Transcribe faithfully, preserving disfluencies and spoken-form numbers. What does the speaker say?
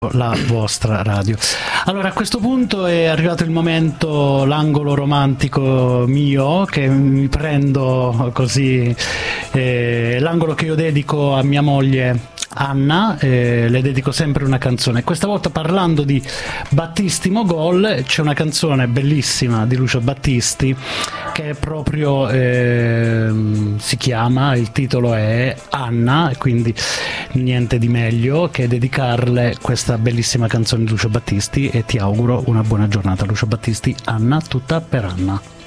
la vostra radio. Allora, a questo punto è arrivato il momento, l'angolo romantico mio, che mi prendo così, eh, l'angolo che io dedico a mia moglie Anna, eh, le dedico sempre una canzone. Questa volta, parlando di Battisti Mogol, c'è una canzone bellissima di Lucio Battisti che è proprio eh, si chiama, il titolo è Anna, quindi niente di meglio che dedicarle questa bellissima canzone di Lucio Battisti, e ti auguro una buona giornata. Lucio Battisti, Anna, tutta per Anna.